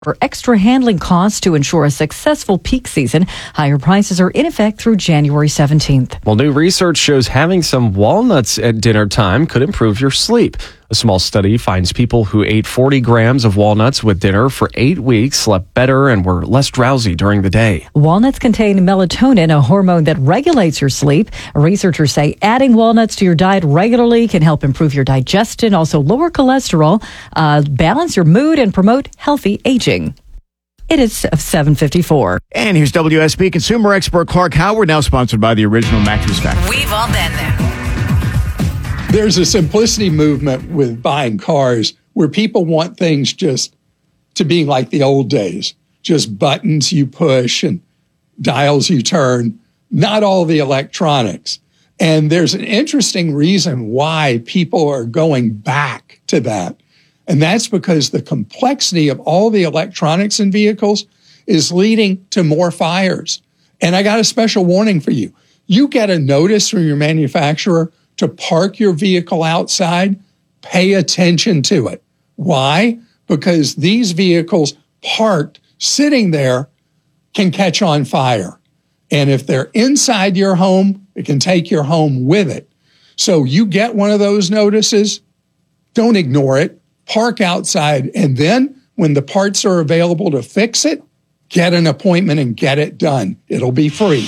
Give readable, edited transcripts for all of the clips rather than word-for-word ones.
for extra handling costs to ensure a successful peak season. Higher prices are in effect through January 17th. Well, new research shows having some walnuts at dinner time could improve your sleep. A small study finds people who ate 40 grams of walnuts with dinner for 8 weeks slept better and were less drowsy during the day. Walnuts contain melatonin, a hormone that regulates your sleep. Researchers say adding walnuts to your diet regularly can help improve your digestion, also lower cholesterol, balance your mood, and promote healthy aging. It is 7:54. And here's WSB consumer expert Clark Howard, now sponsored by the Original Mattress Factory. We've all been there. There's a simplicity movement with buying cars where people want things just to be like the old days, just buttons you push and dials you turn, not all the electronics. And there's an interesting reason why people are going back to that. And that's because the complexity of all the electronics in vehicles is leading to more fires. And I got a special warning for you. You get a notice from your manufacturer to park your vehicle outside, pay attention to it. Why? Because these vehicles parked, sitting there, can catch on fire. And if they're inside your home, it can take your home with it. So you get one of those notices, don't ignore it, park outside, and then when the parts are available to fix it, get an appointment and get it done. It'll be free.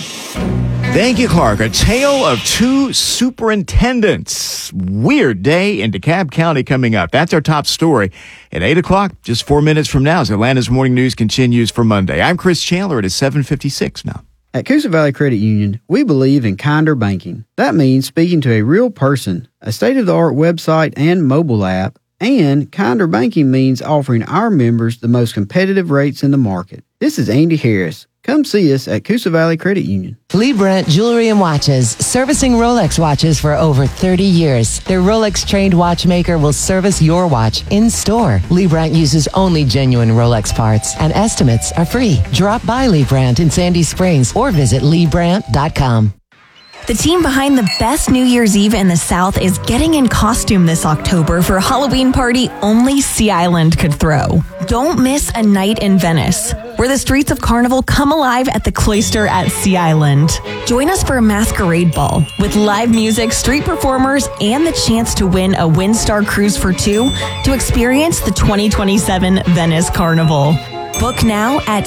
Thank you, Clark. A tale of two superintendents. Weird day in DeKalb County coming up. That's our top story. At 8 o'clock, just 4 minutes from now, as Atlanta's Morning News continues for Monday. I'm Chris Chandler. It is 7:56 now. At Coosa Valley Credit Union, we believe in kinder banking. That means speaking to a real person, a state-of-the-art website and mobile app, and kinder banking means offering our members the most competitive rates in the market. This is Andy Harris. Come see us at Coosa Valley Credit Union. Lee Brandt Jewelry and Watches, servicing Rolex watches for over 30 years. Their Rolex-trained watchmaker will service your watch in store. Lee Brandt uses only genuine Rolex parts, and estimates are free. Drop by Lee Brandt in Sandy Springs or visit LeeBrandt.com. The team behind the best New Year's Eve in the South is getting in costume this October for a Halloween party only Sea Island could throw. Don't miss a night in Venice, where the streets of Carnival come alive at the Cloister at Sea Island. Join us for a masquerade ball with live music, street performers, and the chance to win a WinStar cruise for two to experience the 2027 Venice Carnival. Book now at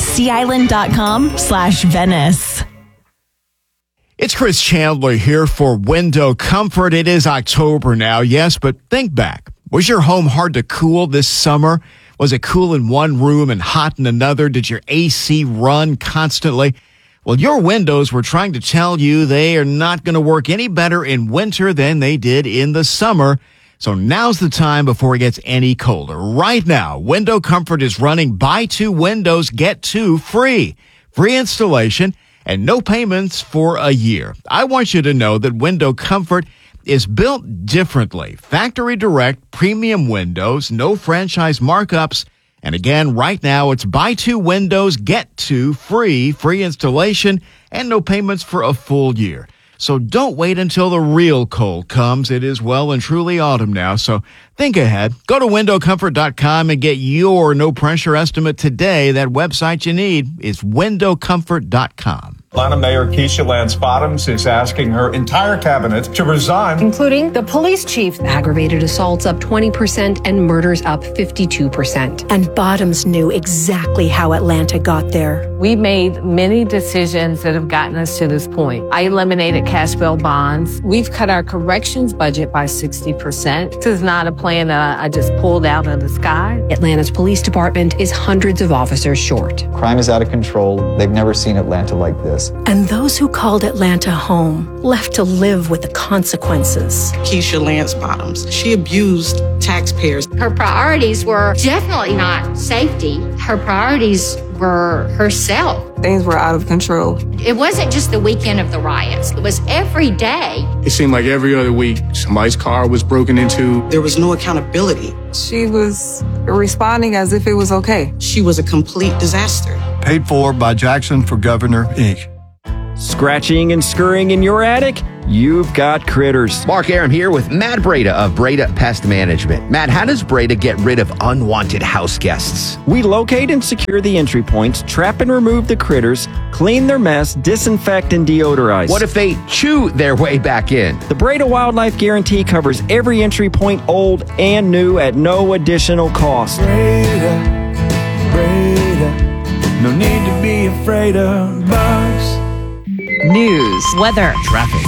seaisland.com/Venice. It's Chris Chandler here for Window Comfort. It is October now, yes, but think back. Was your home hard to cool this summer? Was it cool in one room and hot in another? Did your AC run constantly? Well, your windows were trying to tell you they are not going to work any better in winter than they did in the summer. So now's the time before it gets any colder. Right now, Window Comfort is running buy two windows, get two free. Free installation and no payments for a year. I want you to know that Window Comfort is built differently. Factory direct premium windows, no franchise markups. And again, right now it's buy two windows, get two free. Free installation and no payments for a full year. So don't wait until the real cold comes. It is well and truly autumn now, so think ahead. Go to windowcomfort.com and get your no-pressure estimate today. That website you need is windowcomfort.com. Atlanta Mayor Keisha Lance Bottoms is asking her entire cabinet to resign, including the police chief. Aggravated assaults up 20% and murders up 52%. And Bottoms knew exactly how Atlanta got there. We made many decisions that have gotten us to this point. I eliminated cash bail bonds. We've cut our corrections budget by 60%. This is not a plan that I just pulled out of the sky. Atlanta's police department is hundreds of officers short. Crime is out of control. They've never seen Atlanta like this. And those who called Atlanta home left to live with the consequences. Keisha Lance Bottoms, she abused taxpayers. Her priorities were definitely not safety. Her priorities were herself. Things were out of control. It wasn't just the weekend of the riots. It was every day. It seemed like every other week, somebody's car was broken into. There was no accountability. She was responding as if it was okay. She was a complete disaster. Paid for by Jackson for Governor, Inc. Scratching and scurrying in your attic? you've got critters. Mark Aram here with Matt Breda of Breda Pest Management. Matt, how does Breda get rid of unwanted house guests? We locate and secure the entry points, trap and remove the critters, clean their mess, disinfect and deodorize. What if they chew their way back in? The Breda Wildlife Guarantee covers every entry point, old and new, at no additional cost. Breda, no need to be afraid of bugs. News, weather, traffic.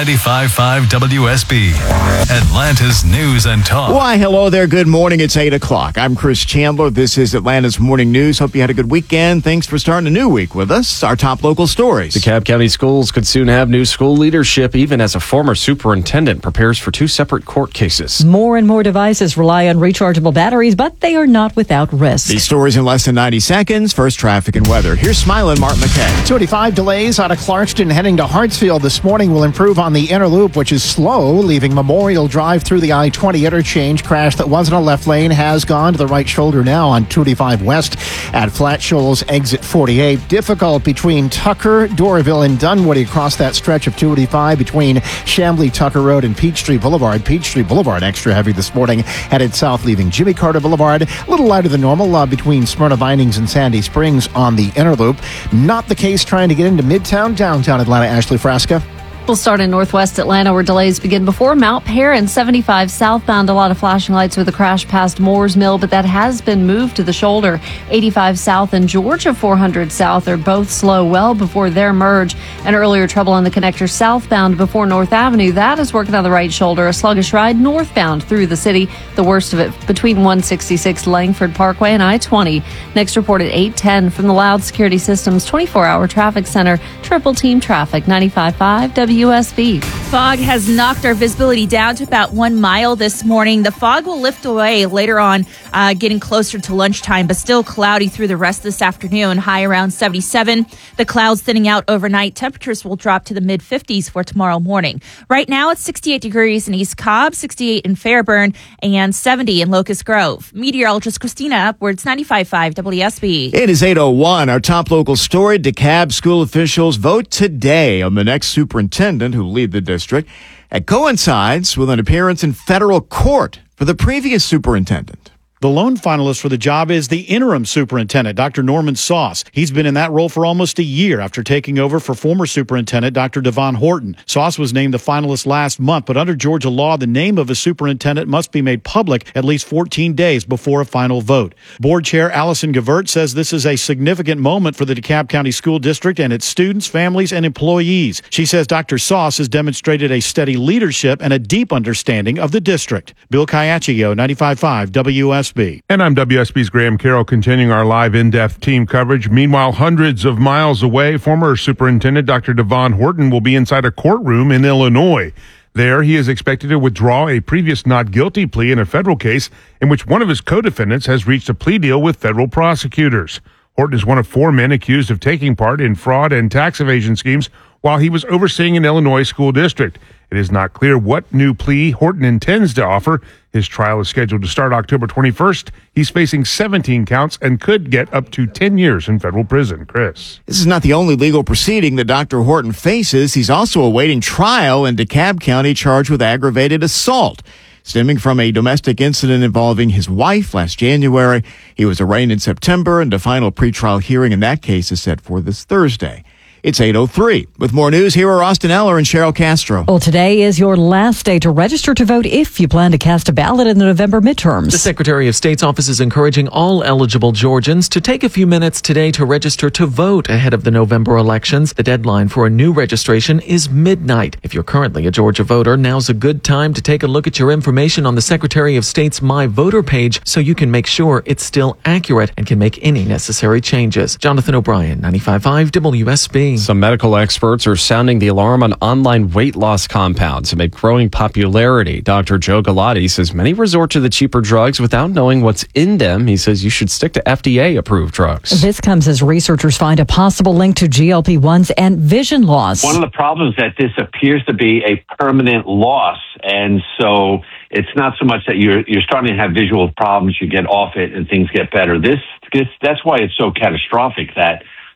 95.5 WSB, Atlanta's news and talk. Why, hello there. Good morning. It's 8 o'clock. I'm Chris Chandler. This is Atlanta's Morning News. Hope you had a good weekend. Thanks for starting a new week with us. Our top local stories. DeKalb County Schools could soon have new school leadership, even as a former superintendent prepares for 2 separate court cases. More and more devices rely on rechargeable batteries, but they are not without risk. These stories in less than 90 seconds. First, traffic and weather. Here's Smiling Mark McKay. 25 delays out of Clarkston heading to Hartsfield this morning will improve on the inner loop, which is slow, leaving Memorial Drive through the I-20 interchange. Crash that was in a left lane has gone to the right shoulder now on 285 West at Flat Shoals exit 48. Difficult between Tucker, Doraville, and Dunwoody across that stretch of 285 between Chamblee, Tucker Road, and Peachtree Boulevard. Peachtree Boulevard extra heavy this morning, headed south, leaving Jimmy Carter Boulevard a little lighter than normal between Smyrna Vinings and Sandy Springs on the inner loop. Not the case trying to get into Midtown, downtown Atlanta. Ashley Frasca. We'll start in northwest Atlanta, where delays begin before Mount Perrin. 75 southbound, a lot of flashing lights with a crash past Moore's Mill, but that has been moved to the shoulder. 85 south and Georgia 400 south are both slow well before their merge. And earlier trouble on the connector southbound before North Avenue. That is working on the right shoulder. A sluggish ride northbound through the city. The worst of it between 166 Langford Parkway and I-20. Next report at 8:10 from the Loud Security Systems 24-hour traffic center. Triple team traffic, 95.5 WSB. Fog has knocked our visibility down to about 1 mile this morning. The fog will lift away later on, getting closer to lunchtime, but still cloudy through the rest of this afternoon. High around 77. The clouds thinning out overnight. Temperatures will drop to the mid-50s for tomorrow morning. Right now, it's 68 degrees in East Cobb, 68 in Fairburn, and 70 in Locust Grove. Meteorologist Christina Upwards, 95.5 WSB. It is 8:01. Our top local story. DeKalb school officials vote today on the next superintendent who will lead the district. It coincides with an appearance in federal court for the previous superintendent. The lone finalist for the job is the interim superintendent, Dr. Norman Sauce. He's been in that role for almost a year after taking over for former superintendent, Dr. Devon Horton. Sauce was named the finalist last month, but under Georgia law, the name of a superintendent must be made public at least 14 days before a final vote. Board Chair Allison Gavert says this is a significant moment for the DeKalb County School District and its students, families, and employees. She says Dr. Sauce has demonstrated a steady leadership and a deep understanding of the district. Bill Caiaccio, 95.5 WSB. And I'm WSB's Graham Carroll, continuing our live in-depth team coverage. Meanwhile, hundreds of miles away, former Superintendent Dr. Devon Horton will be inside a courtroom in Illinois. There, he is expected to withdraw a previous not guilty plea in a federal case in which one of his co-defendants has reached a plea deal with federal prosecutors. Horton is one of 4 men accused of taking part in fraud and tax evasion schemes while he was overseeing an Illinois school district. It is not clear what new plea Horton intends to offer. His trial is scheduled to start October 21st. He's facing 17 counts and could get up to 10 years in federal prison. Chris. This is not the only legal proceeding that Dr. Horton faces. He's also awaiting trial in DeKalb County, charged with aggravated assault, stemming from a domestic incident involving his wife last January. He was arraigned in September, and the final pretrial hearing in that case is set for this Thursday. It's 8:03. With more news, here are Austin Eller and Cheryl Castro. Well, today is your last day to register to vote if you plan to cast a ballot in the November midterms. The Secretary of State's office is encouraging all eligible Georgians to take a few minutes today to register to vote ahead of the November elections. The deadline for a new registration is midnight. If you're currently a Georgia voter, now's a good time to take a look at your information on the Secretary of State's My Voter page so you can make sure it's still accurate and can make any necessary changes. Jonathan O'Brien, 95.5 WSB. Some medical experts are sounding the alarm on online weight loss compounds amid growing popularity. Dr. Joe Galati says many resort to the cheaper drugs without knowing what's in them. He says you should stick to FDA-approved drugs. This comes as researchers find a possible link to GLP-1s and vision loss. One of the problems is that this appears to be a permanent loss, and so it's not so much that you're starting to have visual problems, you get off it and things get better. That's why it's so catastrophic that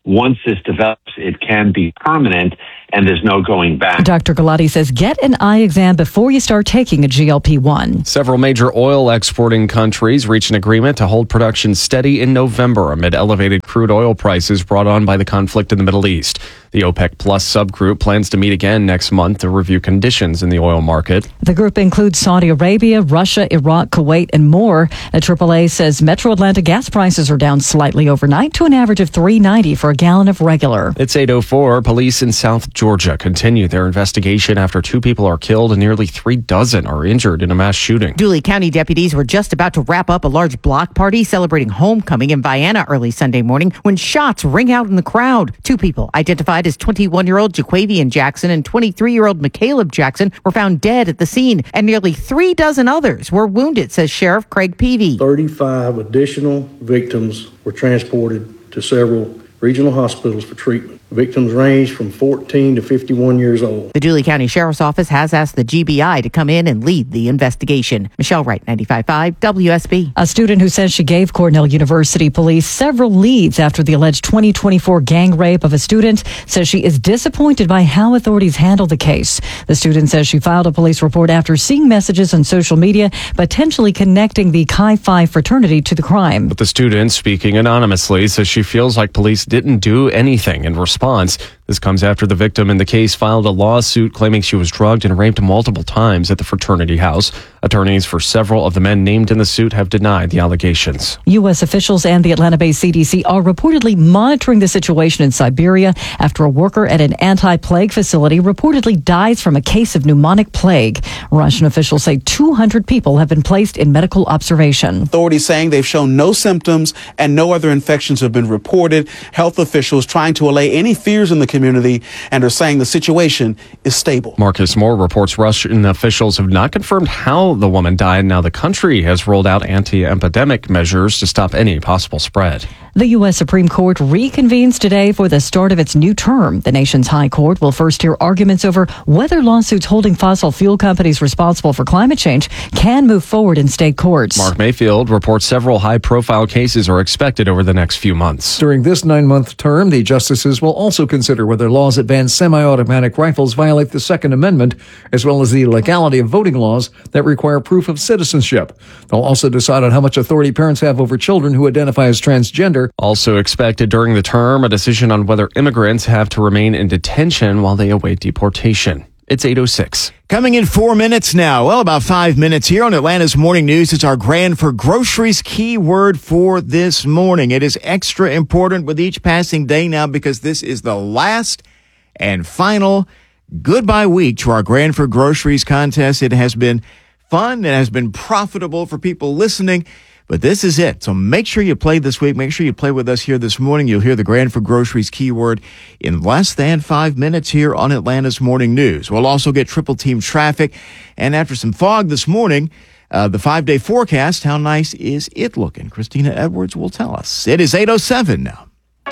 once this develops, it can be permanent and there's no going back. Dr. Galati says get an eye exam before you start taking a GLP-1. Several major oil exporting countries reached an agreement to hold production steady in November amid elevated crude oil prices brought on by the conflict in the Middle East. The OPEC Plus subgroup plans to meet again next month to review conditions in the oil market. The group includes Saudi Arabia, Russia, Iraq, Kuwait, and more. The AAA says Metro Atlanta gas prices are down slightly overnight to an average of $3.90 for a gallon of regular. It's 8:04. Police in South Georgia continue their investigation after 2 people are killed and nearly 3 dozen are injured in a mass shooting. Dooley County deputies were just about to wrap up a large block party celebrating homecoming in Vienna early Sunday morning when shots ring out in the crowd. 2 people identified as 21-year-old Jaquavian Jackson and 23-year-old McCaleb Jackson were found dead at the scene, and nearly 3 dozen others were wounded, says Sheriff Craig Peavy. 35 additional victims were transported to several regional hospitals for treatment. Victims range from 14 to 51 years old. The Dooley County Sheriff's Office has asked the GBI to come in and lead the investigation. Michelle Wright, 95.5 WSB. A student who says she gave Cornell University police several leads after the alleged 2024 gang rape of a student says she is disappointed by how authorities handled the case. The student says she filed a police report after seeing messages on social media potentially connecting the Chi Phi fraternity to the crime. But the student, speaking anonymously, says she feels like police didn't do anything in response. This comes after the victim in the case filed a lawsuit claiming she was drugged and raped multiple times at the fraternity house. Attorneys for several of the men named in the suit have denied the allegations. U.S. officials and the Atlanta-based CDC are reportedly monitoring the situation in Siberia after a worker at an anti-plague facility reportedly dies from a case of pneumonic plague. Russian officials say 200 people have been placed in medical observation. Authorities saying they've shown no symptoms and no other infections have been reported. Health officials trying to allay any fears in the community and are saying the situation is stable. Marcus Moore reports Russian officials have not confirmed how the woman died. Now the country has rolled out anti-epidemic measures to stop any possible spread. The U.S. Supreme Court reconvenes today for the start of its new term. The nation's high court will first hear arguments over whether lawsuits holding fossil fuel companies responsible for climate change can move forward in state courts. Mark Mayfield reports several high-profile cases are expected over the next few months. During this 9-month term, the justices will also consider whether laws that ban semi-automatic rifles violate the Second Amendment, as well as the legality of voting laws that require proof of citizenship. They'll also decide on how much authority parents have over children who identify as transgender. Also expected during the term, a decision on whether immigrants have to remain in detention while they await deportation. It's 8:06. Coming in 4 minutes now. Well, about 5 minutes here on Atlanta's Morning News. It's our Grand for Groceries keyword for this morning. It is extra important with each passing day now because this is the last and final goodbye week to our Grand for Groceries contest. It has been fun. It has been profitable for people listening. But this is it. So make sure you play this week. Make sure you play with us here this morning. You'll hear the Grand for Groceries keyword in less than 5 minutes here on Atlanta's Morning News. We'll also get triple team traffic. And after some fog this morning, the 5-day forecast, how nice is it looking? Christina Edwards will tell us. It is 8:07 now.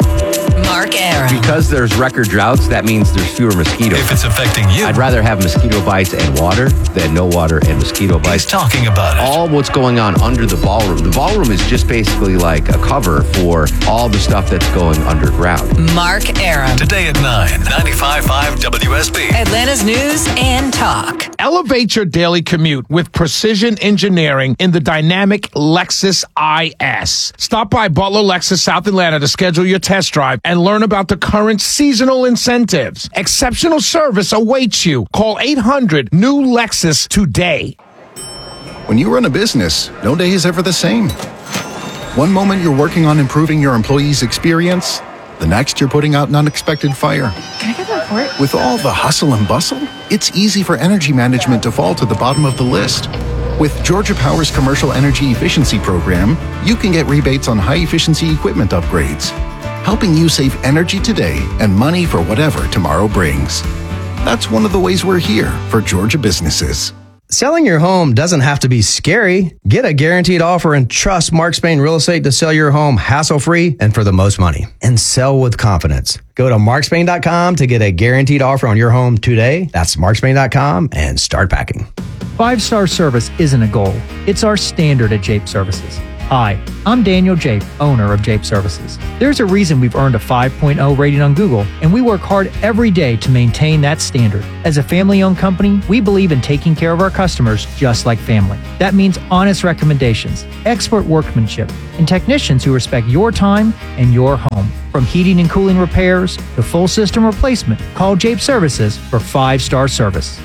Mark Aram. Because there's record droughts, that means there's fewer mosquitoes. If it's affecting you, I'd rather have mosquito bites and water than no water and mosquito bites. He's talking about it. All what's going on under the ballroom. The ballroom is just basically like a cover for all the stuff that's going underground. Mark Aram. Today at 9, 95.5 WSB. Atlanta's News and Talk. Elevate your daily commute with precision engineering in the dynamic Lexus IS. Stop by Butler Lexus South Atlanta to schedule your test drive and learn about the current seasonal incentives. Exceptional service awaits you. Call 800-NEW-LEXUS today. When you run a business, no day is ever the same. One moment you're working on improving your employees' experience, the next you're putting out an unexpected fire. Can I get that report? With all the hustle and bustle, it's easy for energy management to fall to the bottom of the list. With Georgia Power's Commercial Energy Efficiency Program, you can get rebates on high-efficiency equipment upgrades, helping you save energy today and money for whatever tomorrow brings. That's one of the ways we're here for Georgia businesses. Selling your home doesn't have to be scary. Get a guaranteed offer and trust Mark Spain Real Estate to sell your home hassle-free and for the most money. And sell with confidence. Go to markspain.com to get a guaranteed offer on your home today. That's markspain.com and start packing. 5-star service isn't a goal. It's our standard at Jape Services. Hi, I'm Daniel Jape, owner of Jape Services. There's a reason we've earned a 5.0 rating on Google, and we work hard every day to maintain that standard. As a family-owned company, we believe in taking care of our customers just like family. That means honest recommendations, expert workmanship, and technicians who respect your time and your home. From heating and cooling repairs to full system replacement, call Jape Services for 5-star service.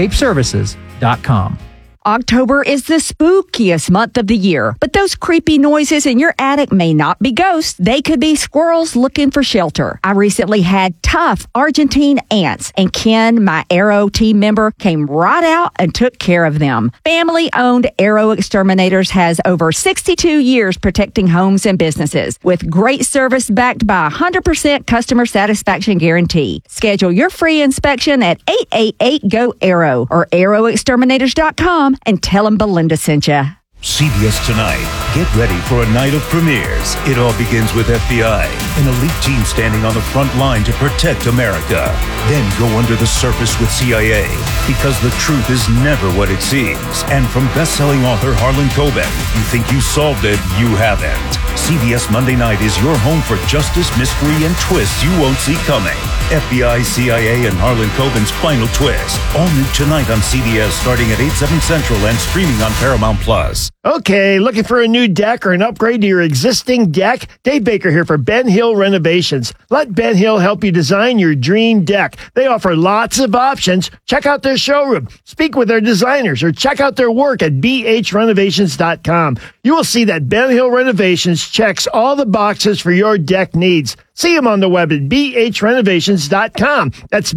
JapeServices.com. October is the spookiest month of the year, but those creepy noises in your attic may not be ghosts. They could be squirrels looking for shelter. I recently had tough Argentine ants, and Ken, my Arrow team member, came right out and took care of them. Family-owned Arrow Exterminators has over 62 years protecting homes and businesses with great service backed by a 100% customer satisfaction guarantee. Schedule your free inspection at 888-GO-ARROW or arrowexterminators.com and tell them Belinda sent you. CBS Tonight. Get ready for a night of premieres. It all begins with FBI, an elite team standing on the front line to protect America. Then go under the surface with CIA, because the truth is never what it seems. And from best-selling author Harlan Coben, you think you solved it, you haven't. CBS Monday Night is your home for justice, mystery, and twists you won't see coming. FBI, CIA, and Harlan Coben's final twist. All new tonight on CBS starting at 8/7 Central and streaming on Paramount Plus. Okay, looking for a new deck or an upgrade to your existing deck? Dave Baker here for Ben Hill Renovations. Let Ben Hill help you design your dream deck. They offer lots of options. Check out their showroom, speak with their designers, or check out their work at bhrenovations.com. You will see that Ben Hill Renovations checks all the boxes for your deck needs. See them on the web at bhrenovations.com. That's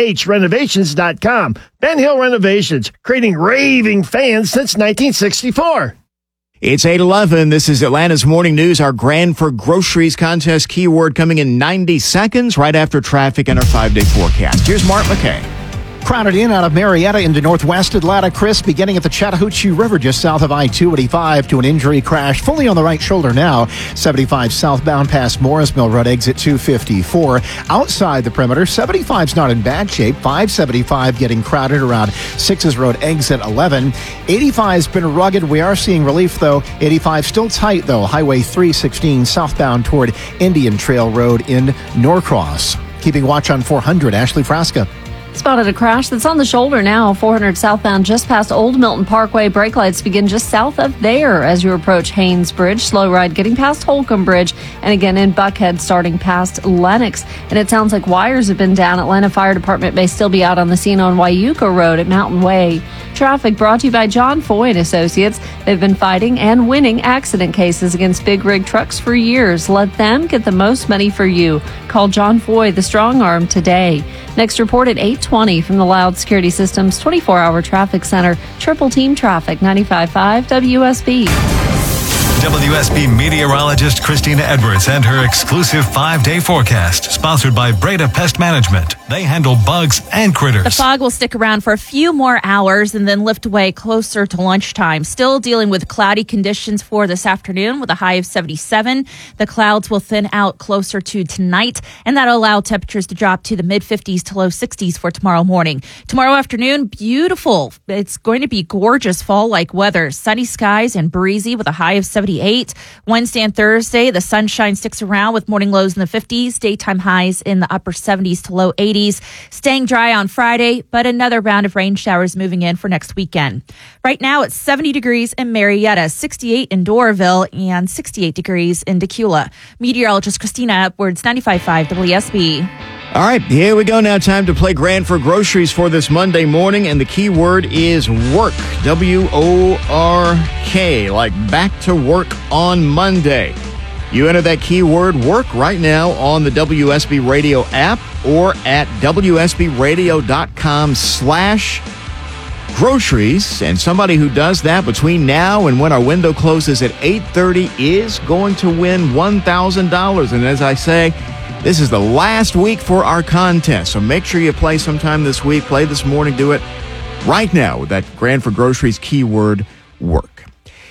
bhrenovations.com. Ben Hill Renovations, creating raving fans since 1964. It's 8:11. This is Atlanta's Morning News. Our Grand for Groceries contest keyword coming in 90 seconds right after traffic and our 5-day forecast. Here's Mark McKay. Crowded in out of Marietta into northwest Atlanta. Chris, beginning at the Chattahoochee River just south of I-285 to an injury crash fully on the right shoulder now. 75 southbound past Morris Mill Road exit 254. Outside the perimeter, 75's not in bad shape. 575 getting crowded around 6's Road exit 11. 85's been rugged. We are seeing relief though. 85 still tight though. Highway 316 southbound toward Indian Trail Road in Norcross. Keeping watch on 400, Ashley Frasca. Spotted a crash that's on the shoulder now. 400 southbound just past Old Milton Parkway. Brake lights begin just south of there as you approach Haynes Bridge. Slow ride getting past Holcomb Bridge. And again in Buckhead starting past Lenox. And it sounds like wires have been down. Atlanta Fire Department may still be out on the scene on Wyuka Road at Mountain Way. Traffic brought to you by John Foy & Associates. They've been fighting and winning accident cases against big rig trucks for years. Let them get the most money for you. Call John Foy, the strong arm, today. Next report at 8:20 from the Loud Security Systems 24-hour traffic center. Triple Team Traffic, 95.5 WSB. WSB meteorologist Christina Edwards and her exclusive 5-day forecast, sponsored by Breda Pest Management. They handle bugs and critters. The fog will stick around for a few more hours and then lift away closer to lunchtime. Still dealing with cloudy conditions for this afternoon with a high of 77. The clouds will thin out closer to tonight, and that'll allow temperatures to drop to the mid-50s to low 60s for tomorrow morning. Tomorrow afternoon, beautiful. It's going to be gorgeous fall-like weather. Sunny skies and breezy with a high of 78. Wednesday and Thursday, the sunshine sticks around with morning lows in the 50s, daytime highs in the upper 70s to low 80s. Staying dry on Friday, but another round of rain showers moving in for next weekend. Right now, it's 70 degrees in Marietta, 68 in Doraville, and 68 degrees in Decula. Meteorologist Christina Edwards, 95.5 WSB. All right, here we go now. Time to play Grand for Groceries for this Monday morning, and the key word is work. W-O-R-K, like back to work on Monday. You enter that keyword work right now on the WSB Radio app or at WSBRadio.com/groceries. And somebody who does that between now and when our window closes at 8:30 is going to win $1,000. And as I say, this is the last week for our contest, so make sure you play sometime this week. Play this morning. Do it right now with that Grand for Groceries keyword work.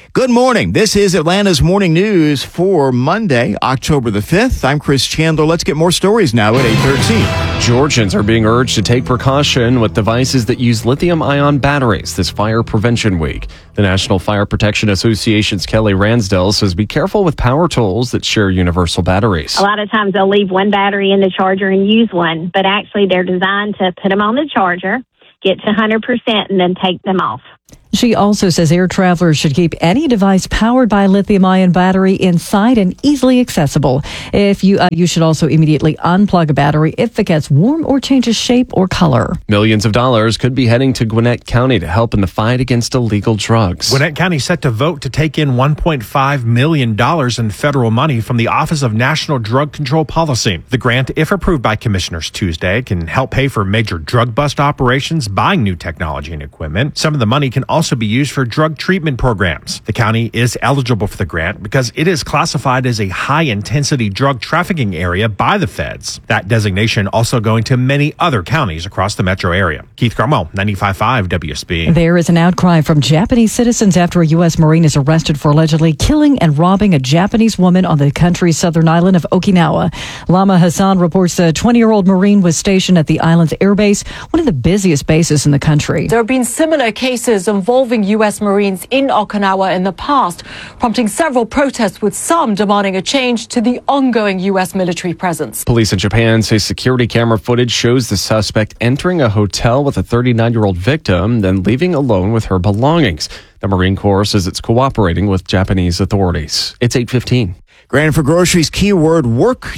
Good morning. This is Atlanta's Morning News for Monday, October the 5th. I'm Chris Chandler. Let's get more stories now at 8:13. Georgians are being urged to take precaution with devices that use lithium-ion batteries this fire prevention week. The National Fire Protection Association's Kelly Ransdell says be careful with power tools that share universal batteries. A lot of times they'll leave one battery in the charger and use one, but actually they're designed to put them on the charger, get to 100%, and then take them off. She also says air travelers should keep any device powered by a lithium-ion battery inside and easily accessible. If you should also immediately unplug a battery if it gets warm or changes shape or color. Millions of dollars could be heading to Gwinnett County to help in the fight against illegal drugs. Gwinnett County set to vote to take in $1.5 million in federal money from the Office of National Drug Control Policy. The grant, if approved by commissioners Tuesday, can help pay for major drug bust operations, buying new technology and equipment. Some of the money can also be used for drug treatment programs. The county is eligible for the grant because it is classified as a high-intensity drug trafficking area by the feds. That designation also going to many other counties across the metro area. Keith Cromwell, 95.5 WSB. There is an outcry from Japanese citizens after a U.S. Marine is arrested for allegedly killing and robbing a Japanese woman on the country's southern island of Okinawa. Lama Hassan reports a 20-year-old Marine was stationed at the island's airbase, one of the busiest bases in the country. There have been similar cases involving U.S. Marines in Okinawa in the past, prompting several protests, with some demanding a change to the ongoing U.S. military presence. Police in Japan say security camera footage shows the suspect entering a hotel with a 39-year-old victim, then leaving alone with her belongings. The Marine Corps says it's cooperating with Japanese authorities. It's 8:15. Grand for groceries, keyword work,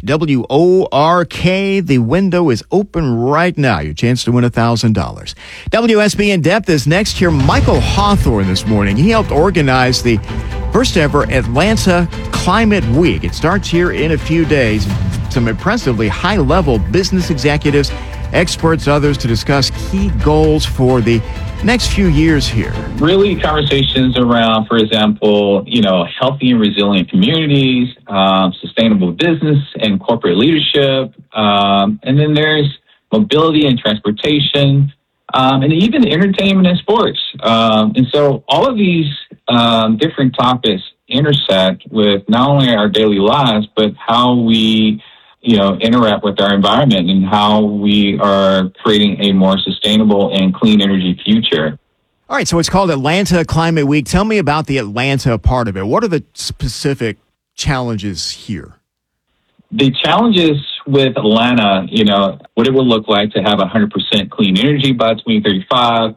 W-O-R-K. The window is open right now. Your chance to win $1,000. WSB In Depth is next. Here, Michael Hawthorne this morning. He helped organize the first ever Atlanta Climate Week. It starts here in a few days. Some impressively high-level business executives, experts, others to discuss key goals for the next few years here. Really conversations around, for example, healthy and resilient communities, sustainable business and corporate leadership. And then there's mobility and transportation, and even entertainment and sports. And so all of these different topics intersect with not only our daily lives, but how we interact with our environment and how we are creating a more sustainable and clean energy future. All right, so it's called Atlanta Climate Week. Tell me about the Atlanta part of it. What are the specific challenges here? The challenges with Atlanta, what it would look like to have 100% clean energy by 2035,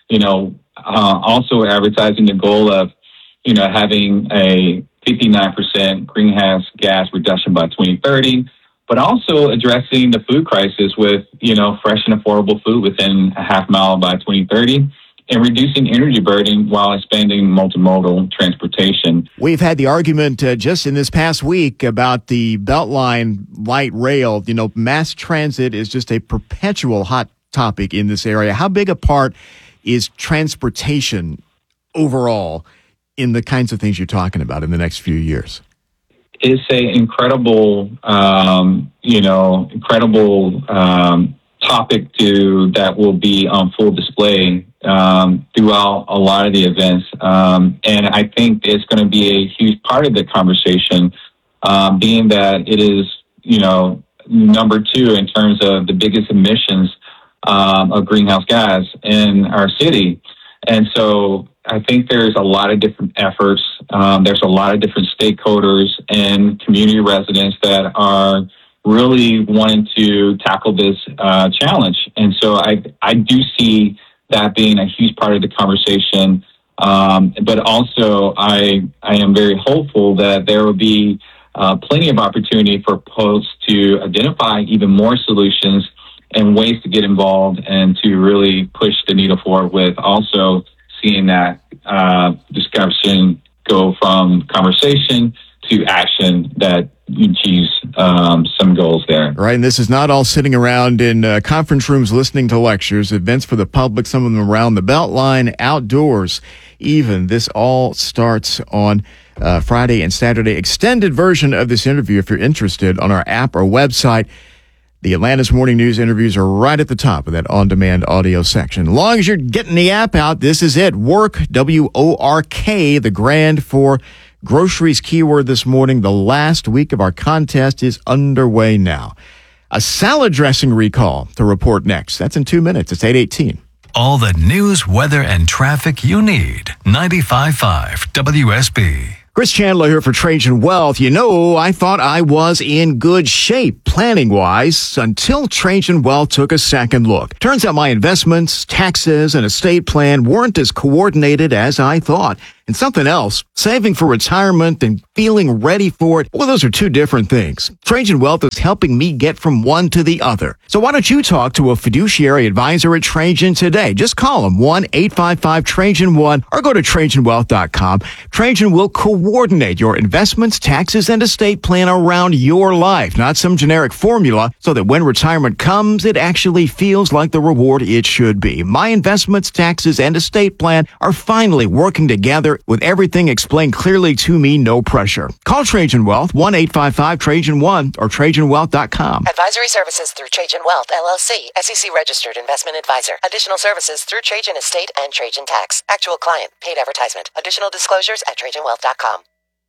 also advertising the goal of, having a 59% greenhouse gas reduction by 2030. But also addressing the food crisis with, fresh and affordable food within a half mile by 2030, and reducing energy burden while expanding multimodal transportation. We've had the argument just in this past week about the Beltline light rail. Mass transit is just a perpetual hot topic in this area. How big a part is transportation overall in the kinds of things you're talking about in the next few years? It's an incredible topic that will be on full display throughout a lot of the events. And I think it's going to be a huge part of the conversation, being that it is, number two in terms of the biggest emissions of greenhouse gas in our city. And so I think there's a lot of different efforts. There's a lot of different stakeholders and community residents that are really wanting to tackle this challenge. And so I do see that being a huge part of the conversation. But also I am very hopeful that there will be plenty of opportunity for folks to identify even more solutions and ways to get involved and to really push the needle forward with also seeing that discussion go from conversation to action that achieves some goals there. Right, and this is not all sitting around in conference rooms listening to lectures, events for the public, some of them around the Beltline, outdoors even. This all starts on Friday and Saturday. Extended version of this interview, if you're interested, on our app or website. The Atlanta's Morning News interviews are right at the top of that on-demand audio section. As long as you're getting the app out, this is it. Work, W-O-R-K, the grand for groceries keyword this morning. The last week of our contest is underway now. A salad dressing recall to report next. That's in 2 minutes. It's 8:18. All the news, weather, and traffic you need. 95.5 WSB. Chris Chandler here for Trajan Wealth. You know, I thought I was in good shape planning-wise until Trajan Wealth took a second look. Turns out my investments, taxes, and estate plan weren't as coordinated as I thought. And something else, saving for retirement and feeling ready for it, well, those are two different things. Trajan Wealth is helping me get from one to the other. So why don't you talk to a fiduciary advisor at Trajan today? Just call them 1-855-TRAJAN-1 or go to TrajanWealth.com. Trajan will coordinate your investments, taxes, and estate plan around your life, not some generic formula, so that when retirement comes, it actually feels like the reward it should be. My investments, taxes, and estate plan are finally working together with everything explained clearly to me, no pressure. Call Trajan Wealth, 1-855-TRAJAN-1 or TrajanWealth.com. Advisory services through Trajan Wealth, LLC, SEC registered investment advisor. Additional services through Trajan Estate and Trajan Tax. Actual client, paid advertisement. Additional disclosures at TrajanWealth.com.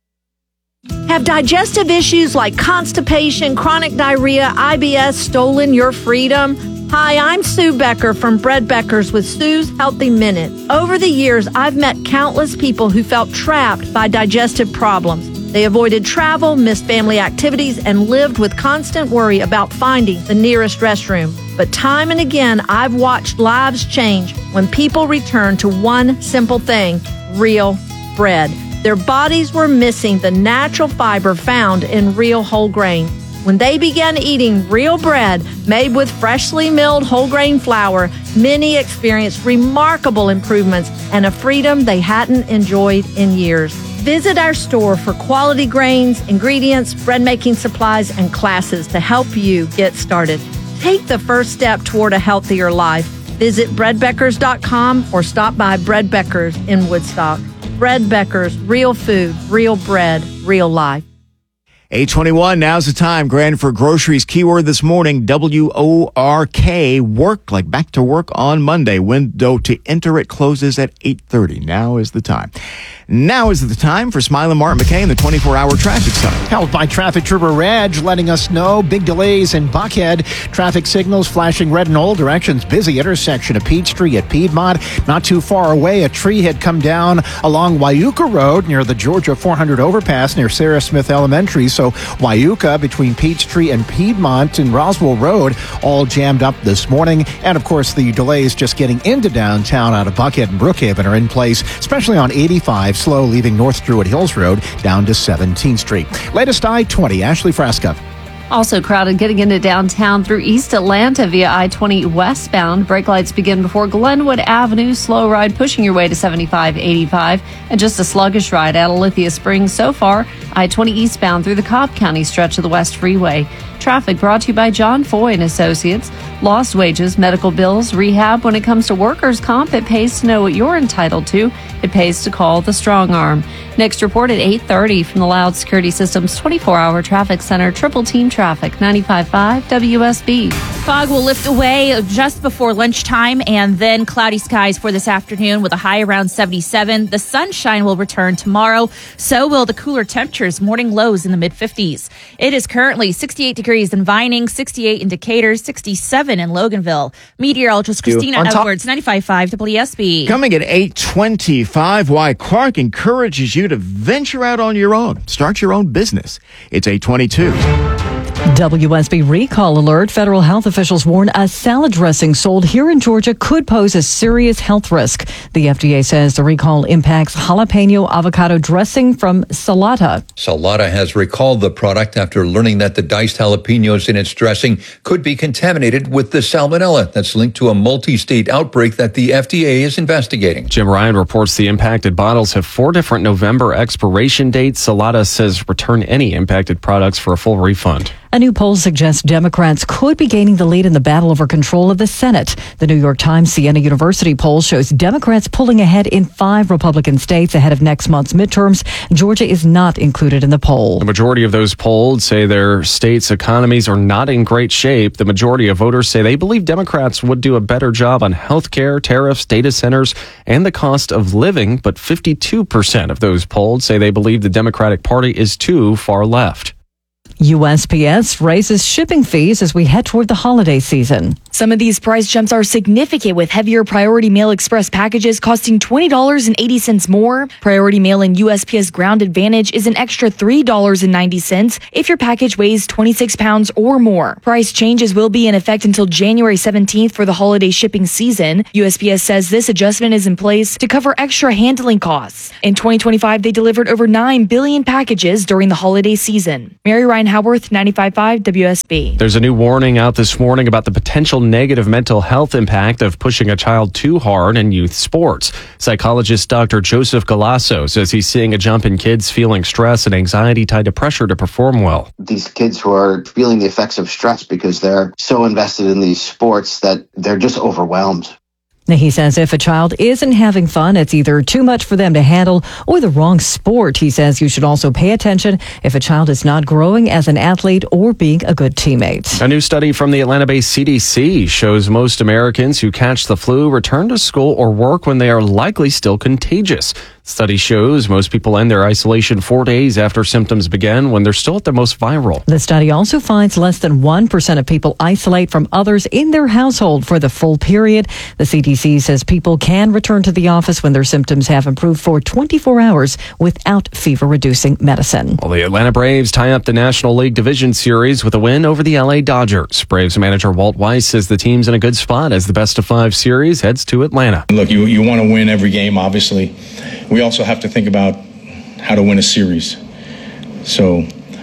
Have digestive issues like constipation, chronic diarrhea, IBS stolen your freedom? Hi, I'm Sue Becker from Bread Beckers with Sue's Healthy Minute. Over the years, I've met countless people who felt trapped by digestive problems. They avoided travel, missed family activities, and lived with constant worry about finding the nearest restroom. But time and again, I've watched lives change when people return to one simple thing: real bread. Their bodies were missing the natural fiber found in real whole grain. When they began eating real bread made with freshly milled whole grain flour, many experienced remarkable improvements and a freedom they hadn't enjoyed in years. Visit our store for quality grains, ingredients, bread making supplies, and classes to help you get started. Take the first step toward a healthier life. Visit breadbeckers.com or stop by Bread Beckers in Woodstock. Bread Beckers, real food, real bread, real life. 8:21, now's the time. Grand for groceries keyword this morning, W-O-R-K, work, like back to work on Monday. Window to enter it closes at 8:30. Now is the time. Now is the time for Smile and Martin McKay and the 24-hour traffic summary. Held by traffic trooper Reg, letting us know big delays in Buckhead. Traffic signals flashing red in all directions. Busy intersection of Peachtree at Piedmont. Not too far away, a tree had come down along Wyuka Road near the Georgia 400 overpass near Sarah Smith Elementary. So Wyuka between Peachtree and Piedmont and Roswell Road all jammed up this morning. And of course, the delays just getting into downtown out of Buckhead and Brookhaven are in place, especially on 85. Slow leaving North Druid Hills Road down to 17th Street. Latest I-20, Ashley Frasca. Also crowded getting into downtown through East Atlanta via I-20 westbound. Brake lights begin before Glenwood Avenue. Slow ride pushing your way to 75-85. And just a sluggish ride at Alithia Springs so far. I-20 eastbound through the Cobb County stretch of the West Freeway. Traffic brought to you by John Foy and Associates. Lost wages, medical bills, rehab. When it comes to workers' comp, it pays to know what you're entitled to. It pays to call the Strong Arm. Next report at 8:30 from the Loud Security Systems 24-hour traffic center. Triple team traffic, 95.5 WSB. Fog will lift away just before lunchtime, and then cloudy skies for this afternoon with a high around 77. The sunshine will return tomorrow. So will the cooler temperatures, morning lows in the mid-50s. It is currently 68 degrees in Vining, 68 in Decatur, 67 in Loganville. Meteorologist Christina Edwards, 95.5 WSB. Coming at 8:25, why Clark encourages you to venture out on your own. Start your own business. It's 8:22. WSB recall alert. Federal health officials warn a salad dressing sold here in Georgia could pose a serious health risk. The FDA says the recall impacts jalapeno avocado dressing from Salata. Salata has recalled the product after learning that the diced jalapenos in its dressing could be contaminated with the salmonella that's linked to a multi-state outbreak that the FDA is investigating. Jim Ryan reports the impacted bottles have 4 different November expiration dates. Salata says return any impacted products for a full refund. A new poll suggests Democrats could be gaining the lead in the battle over control of the Senate. The New York Times Siena University poll shows Democrats pulling ahead in 5 Republican states ahead of next month's midterms. Georgia is not included in the poll. The majority of those polled say their states' economies are not in great shape. The majority of voters say they believe Democrats would do a better job on health care, tariffs, data centers, and the cost of living, but 52% of those polled say they believe the Democratic Party is too far left. USPS raises shipping fees as we head toward the holiday season. Some of these price jumps are significant, with heavier Priority Mail Express packages costing $20.80 more. Priority Mail and USPS Ground Advantage is an extra $3.90 if your package weighs 26 pounds or more. Price changes will be in effect until January 17th for the holiday shipping season. USPS says this adjustment is in place to cover extra handling costs. In 2025, they delivered over 9 billion packages during the holiday season. Mary Ryan Howarth, 95.5 WSB. There's a new warning out this morning about the potential negative mental health impact of pushing a child too hard in youth sports. Psychologist Dr. Joseph Galasso says he's seeing a jump in kids feeling stress and anxiety tied to pressure to perform well. These kids who are feeling the effects of stress because they're so invested in these sports that they're just overwhelmed. He says if a child isn't having fun, it's either too much for them to handle or the wrong sport. He says you should also pay attention if a child is not growing as an athlete or being a good teammate. A new study from the Atlanta-based CDC shows most Americans who catch the flu return to school or work when they are likely still contagious. Study shows most people end their isolation 4 days after symptoms begin when they're still at their most viral. The study also finds less than 1% of people isolate from others in their household for the full period. The CDC says people can return to the office when their symptoms have improved for 24 hours without fever-reducing medicine. Well, the Atlanta Braves tie up the National League Division Series with a win over the LA Dodgers. Braves manager Walt Weiss says the team's in a good spot as the best-of-5 series heads to Atlanta. Look, you want to win every game, obviously. We also have to think about how to win a series. So,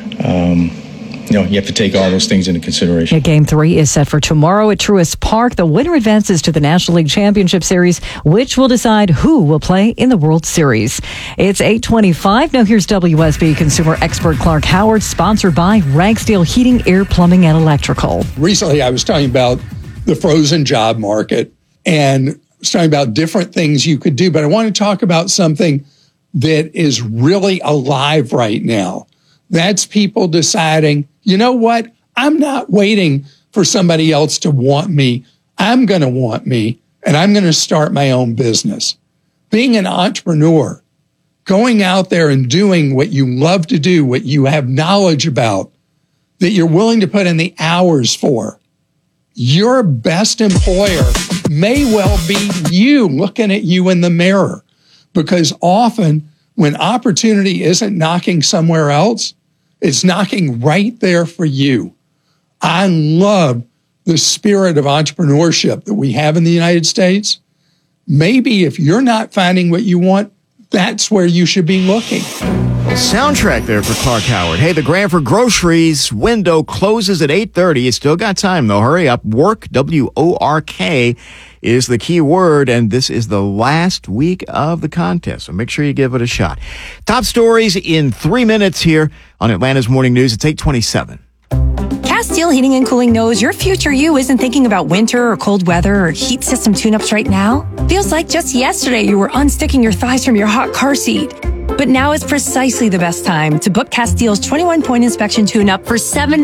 you have to take all those things into consideration. Game 3 is set for tomorrow at Truist Park. The winner advances to the National League Championship Series, which will decide who will play in the World Series. It's 8:25. Now here's WSB consumer expert Clark Howard, sponsored by Ragsdale Heating, Air, Plumbing, and Electrical. Recently, I was talking about the frozen job market and was talking about different things you could do, but I want to talk about something that is really alive right now. That's people deciding, you know what? I'm not waiting for somebody else to want me. I'm going to want me, and I'm going to start my own business. Being an entrepreneur, going out there and doing what you love to do, what you have knowledge about, that you're willing to put in the hours for. Your best employer may well be you looking at you in the mirror, because often when opportunity isn't knocking somewhere else, it's knocking right there for you. I love the spirit of entrepreneurship that we have in the United States. Maybe if you're not finding what you want, that's where you should be looking. Soundtrack there for Clark Howard. Hey, the Granford Groceries window closes at 8:30. You still got time, though. Hurry up. Work, W-O-R-K, is the key word, and this is the last week of the contest, so make sure you give it a shot. Top stories in 3 minutes here on Atlanta's Morning News. It's 8:27. Castile Heating and Cooling knows your future you isn't thinking about winter or cold weather or heat system tune-ups right now. Feels like just yesterday you were unsticking your thighs from your hot car seat. But now is precisely the best time to book Castile's 21-point inspection tune-up for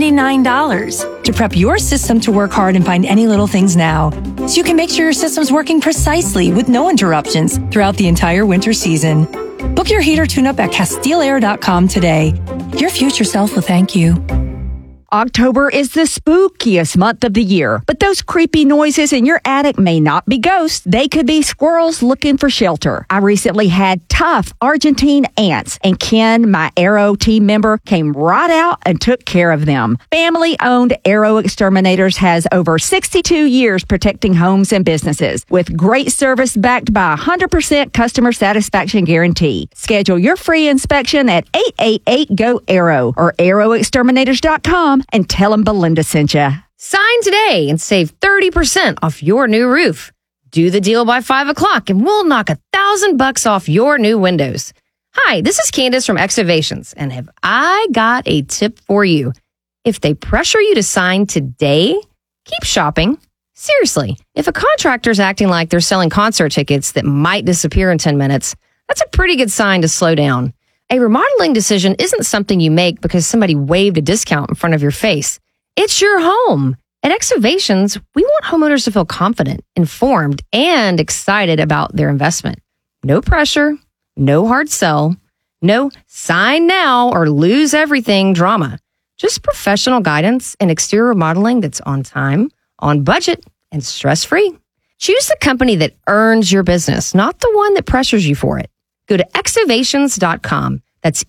$79 to prep your system to work hard and find any little things now, so you can make sure your system's working precisely with no interruptions throughout the entire winter season. Book your heater tune-up at CastileAir.com today. Your future self will thank you. October is the spookiest month of the year, but those creepy noises in your attic may not be ghosts. They could be squirrels looking for shelter. I recently had tough Argentine ants, and Ken, my Arrow team member, came right out and took care of them. Family-owned Arrow Exterminators has over 62 years protecting homes and businesses, with great service backed by 100% customer satisfaction guarantee. Schedule your free inspection at 888-GO-ARROW or arrowexterminators.com. and tell them Belinda sent you. Sign today and save 30% off your new roof. Do the deal by 5 o'clock and we'll knock $1,000 off your new windows. Hi, this is Candace from Excavations, and have I got a tip for you. If they pressure you to sign today, keep shopping. Seriously, if a contractor's acting like they're selling concert tickets that might disappear in 10 minutes, that's a pretty good sign to slow down. A remodeling decision isn't something you make because somebody waved a discount in front of your face. It's your home. At Excavations, we want homeowners to feel confident, informed, and excited about their investment. No pressure, no hard sell, no sign now or lose everything drama. Just professional guidance and exterior remodeling that's on time, on budget, and stress-free. Choose the company that earns your business, not the one that pressures you for it. Go to excavations.com. That's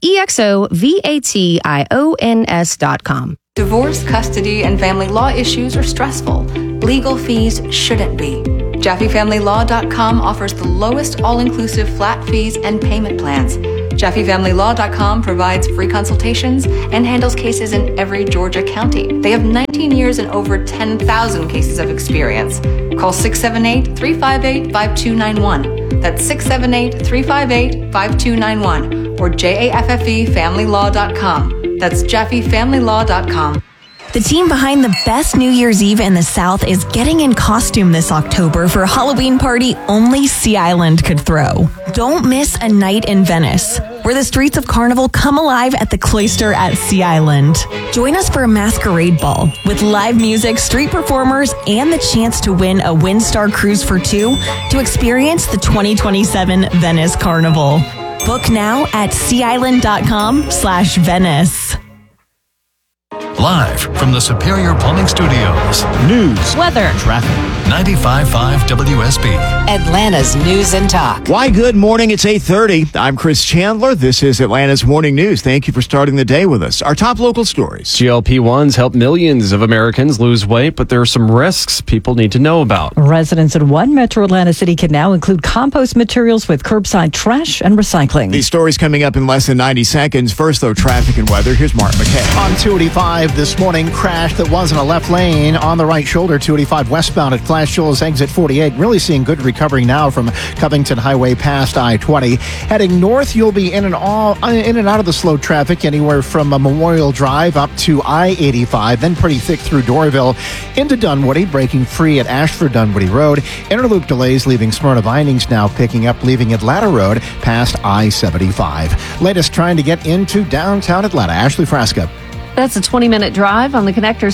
EXOVATIONS.com. Divorce, custody, and family law issues are stressful. Legal fees shouldn't be. JaffeeFamilyLaw.com offers the lowest all-inclusive flat fees and payment plans. JaffeeFamilyLaw.com provides free consultations and handles cases in every Georgia county. They have 19 years and over 10,000 cases of experience. Call 678-358-5291. That's 678-358-5291 or JAFFEFamilyLaw.com. That's JaffeeFamilyLaw.com. The team behind the best New Year's Eve in the South is getting in costume this October for a Halloween party only Sea Island could throw. Don't miss a night in Venice, where the streets of Carnival come alive at the Cloister at Sea Island. Join us for a masquerade ball with live music, street performers, and the chance to win a Windstar cruise for two to experience the 2027 Venice Carnival. Book now at seaisland.com/Venice. Live from the Superior Plumbing Studios. News, weather, traffic. 95.5 WSB. Atlanta's News and Talk. Why, good morning. It's 8:30. I'm Chris Chandler. This is Atlanta's Morning News. Thank you for starting the day with us. Our top local stories. GLP-1s help millions of Americans lose weight, but there are some risks people need to know about. Residents in one metro Atlanta city can now include compost materials with curbside trash and recycling. These stories coming up in less than 90 seconds. First, though, traffic and weather. Here's Mark McKay. On 285 this morning, crash that was in a left lane on the right shoulder, 285 westbound at Clash Shoals exit 48. Really seeing good recovery now from Covington Highway past I-20. Heading north, you'll be in and out of the slow traffic anywhere from Memorial Drive up to I-85, then pretty thick through Doraville into Dunwoody, breaking free at Ashford Dunwoody Road. Interloop delays leaving Smyrna Vinings now picking up, leaving Atlanta Road past I-75. Latest trying to get into downtown Atlanta. Ashley Frasca. That's a 20-minute drive on the connector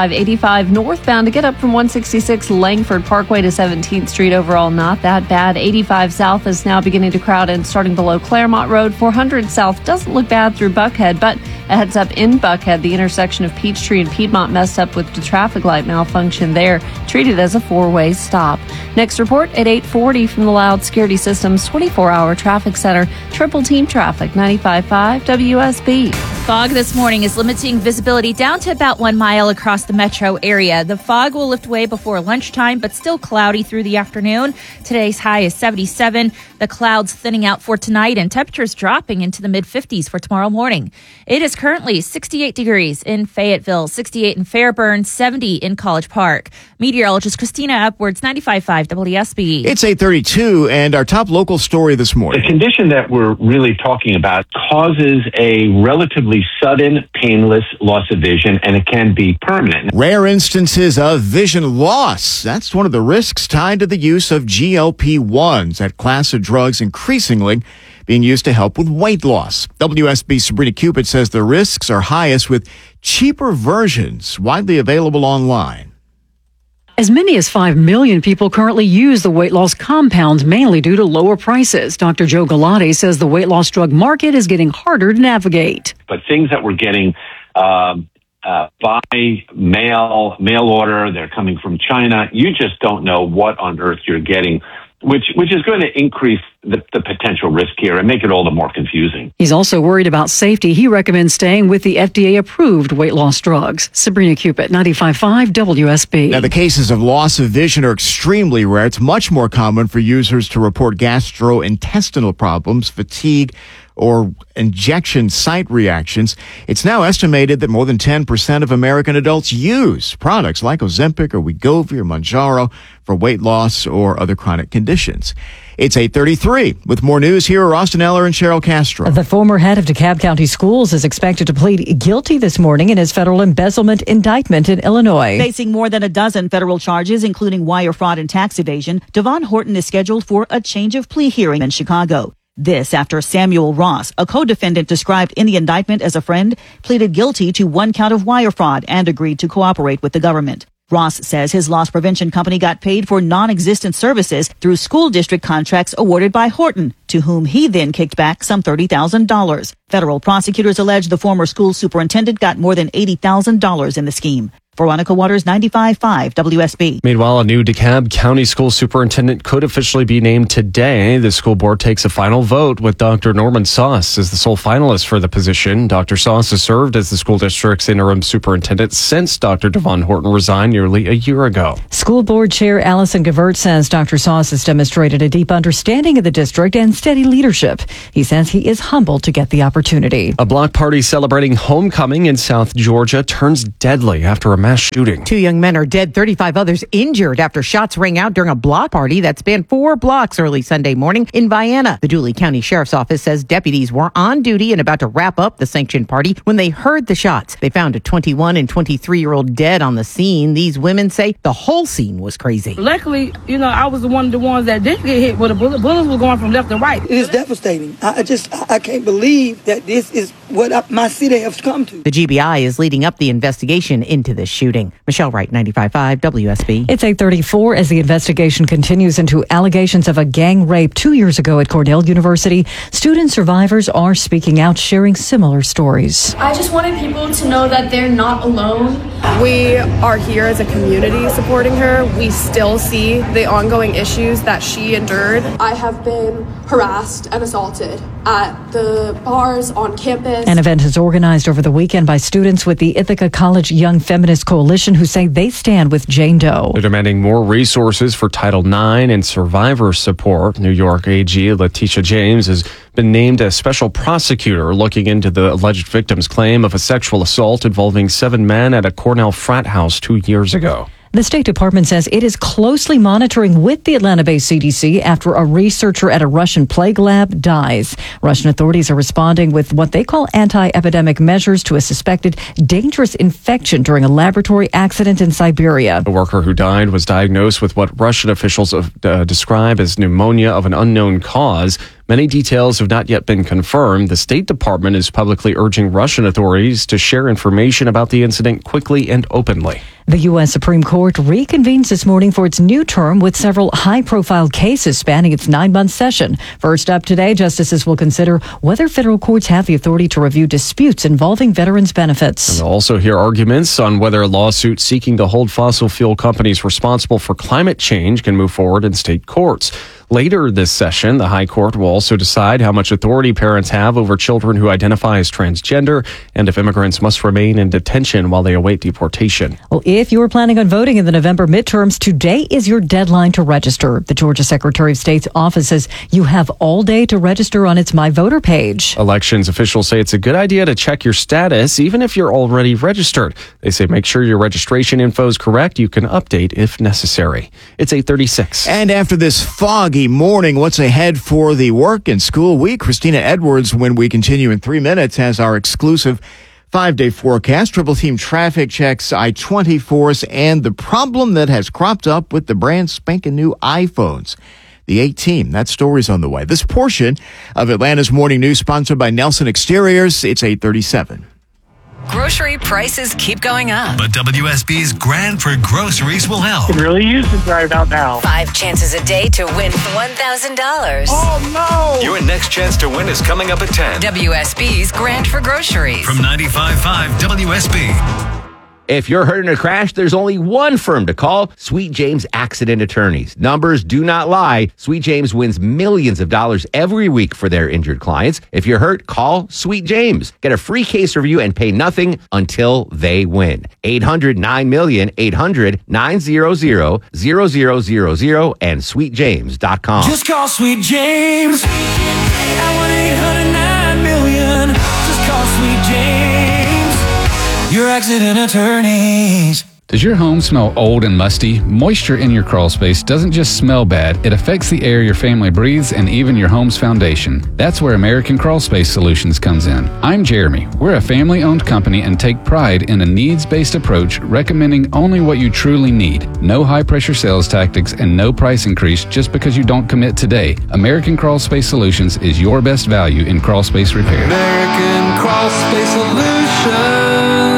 7585 northbound to get up from 166 Langford Parkway to 17th Street. Overall, not that bad. 85 south is now beginning to crowd in starting below Claremont Road. 400 south doesn't look bad through Buckhead, but a heads up in Buckhead. The intersection of Peachtree and Piedmont messed up with the traffic light malfunction there, treated as a four-way stop. Next report at 8:40 from the Loud Security Systems 24-hour traffic center. Triple team traffic, 95.5 WSB. Fog this morning is limiting visibility down to about 1 mile across the metro area. The fog will lift away before lunchtime, but still cloudy through the afternoon. Today's high is 77. The clouds thinning out for tonight and temperatures dropping into the mid-50s for tomorrow morning. It is currently 68 degrees in Fayetteville, 68 in Fairburn, 70 in College Park. Meteorologist Christina Upwards, 95.5 WSB. It's 8:32, and our top local story this morning. The condition that we're really talking about causes a relatively sudden, painless loss of vision, and it can be permanent. Rare instances of vision loss. That's one of the risks tied to the use of GLP-1s, that class of drugs increasingly being used to help with weight loss. WSB's Sabrina Cupid says the risks are highest with cheaper versions widely available online. As many as 5 million people currently use the weight loss compounds, mainly due to lower prices. Dr. Joe Galati says the weight loss drug market is getting harder to navigate. But things that we're getting by mail order, they're coming from China, you just don't know what on earth you're getting, which is going to increase the potential risk here and make it all the more confusing. He's also worried about safety. He recommends staying with the FDA-approved weight loss drugs. Sabrina Cupid, 95.5 WSB. Now, the cases of loss of vision are extremely rare. It's much more common for users to report gastrointestinal problems, fatigue, or injection site reactions. It's now estimated that more than 10% of American adults use products like Ozempic or Wegovy or Mounjaro for weight loss or other chronic conditions. It's 8:33. With more news, here are Austin Eller and Cheryl Castro. The former head of DeKalb County Schools is expected to plead guilty this morning in his federal embezzlement indictment in Illinois. Facing more than a dozen federal charges, including wire fraud and tax evasion, Devon Horton is scheduled for a change of plea hearing in Chicago. This after Samuel Ross, a co-defendant described in the indictment as a friend, pleaded guilty to one count of wire fraud and agreed to cooperate with the government. Ross says his loss prevention company got paid for non-existent services through school district contracts awarded by Horton, to whom he then kicked back some $30,000. Federal prosecutors allege the former school superintendent got more than $80,000 in the scheme. Veronica Waters, 95.5 WSB. Meanwhile, a new DeKalb County School Superintendent could officially be named today. The school board takes a final vote with Dr. Norman Sauce as the sole finalist for the position. Dr. Sauce has served as the school district's interim superintendent since Dr. Devon Horton resigned nearly a year ago. School board chair Allison Gavert says Dr. Sauce has demonstrated a deep understanding of the district and steady leadership. He says he is humbled to get the opportunity. A block party celebrating homecoming in South Georgia turns deadly after a mass shooting. 2 young men are dead, 35 others injured after shots rang out during a block party that spanned 4 blocks early Sunday morning in Vienna. The Dooley County Sheriff's Office says deputies were on duty and about to wrap up the sanctioned party when they heard the shots. They found a 21 and 23-year-old dead on the scene. These women say the whole scene was crazy. Luckily, I was one of the ones that didn't get hit with a bullet. Bullets were going from left to right. It is devastating. I can't believe that this is what my city has come to. The GBI is leading up the investigation into this shooting. Michelle Wright, 95.5 WSB. It's 8:34 as the investigation continues into allegations of a gang rape 2 years ago at Cornell University. Student survivors are speaking out, sharing similar stories. I just wanted people to know that they're not alone. We are here as a community supporting her. We still see the ongoing issues that she endured. I have been harassed and assaulted at the bars on campus. An event is organized over the weekend by students with the Ithaca College Young Feminist Coalition who say they stand with Jane Doe. They're demanding more resources for Title IX and survivor support. New York AG Letitia James has been named a special prosecutor looking into the alleged victim's claim of a sexual assault involving 7 men at a Cornell frat house 2 years ago. The State Department says it is closely monitoring with the Atlanta-based CDC after a researcher at a Russian plague lab dies. Russian authorities are responding with what they call anti-epidemic measures to a suspected dangerous infection during a laboratory accident in Siberia. The worker who died was diagnosed with what Russian officials describe as pneumonia of an unknown cause. Many details have not yet been confirmed. The State Department is publicly urging Russian authorities to share information about the incident quickly and openly. The U.S. Supreme Court reconvenes this morning for its new term with several high-profile cases spanning its 9-month session. First up today, justices will consider whether federal courts have the authority to review disputes involving veterans' benefits. And they'll also hear arguments on whether a lawsuit seeking to hold fossil fuel companies responsible for climate change can move forward in state courts. Later this session, the High Court will also decide how much authority parents have over children who identify as transgender and if immigrants must remain in detention while they await deportation. Well, if you're planning on voting in the November midterms, today is your deadline to register. The Georgia Secretary of State's office says you have all day to register on its My Voter page. Elections officials say it's a good idea to check your status even if you're already registered. They say make sure your registration info is correct. You can update if necessary. It's 8:36. And after this foggy morning, what's ahead for the work and school week? Christina Edwards, when we continue in 3 minutes, has our exclusive 5-day forecast, triple team traffic checks, I-24s, and the problem that has cropped up with the brand spanking new iPhones. The 18, that story's on the way. This portion of Atlanta's Morning News sponsored by Nelson Exteriors. It's 8:37. Grocery prices keep going up. But WSB's Grand for Groceries will help. It really is the drive out now. 5 chances a day to win $1,000. Oh, no! Your next chance to win is coming up at 10. WSB's Grand for Groceries. From 95.5 WSB. If you're hurt in a crash, there's only one firm to call, Sweet James Accident Attorneys. Numbers do not lie. Sweet James wins millions of dollars every week for their injured clients. If you're hurt, call Sweet James. Get a free case review and pay nothing until they win. 800-9-million, 800-900-0000 and sweetjames.com. Just call Sweet James at 1-800-9 Call Sweet James, your accident attorneys. Does your home smell old and musty? Moisture in your crawl space doesn't just smell bad, it affects the air your family breathes and even your home's foundation. That's where American Crawl Space Solutions comes in. I'm Jeremy. We're a family-owned company and take pride in a needs-based approach, recommending only what you truly need. No high-pressure sales tactics and no price increase just because you don't commit today. American Crawl Space Solutions is your best value in crawl space repair. American Crawl Space Solutions.